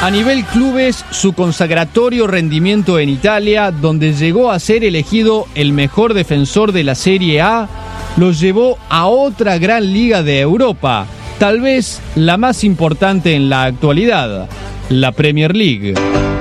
A nivel clubes, su consagratorio rendimiento en Italia, donde llegó a ser elegido el mejor defensor de la Serie A, lo llevó a otra gran liga de Europa, tal vez la más importante en la actualidad, la Premier League.